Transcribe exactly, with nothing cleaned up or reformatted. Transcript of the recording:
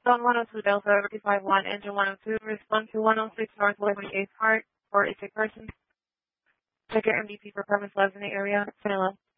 Zone one oh two Delta, rectified one, engine one oh two, respond to one oh six North twenty-eighth Heart for a sick person. Check your M D P for permits left in the area. Vanilla.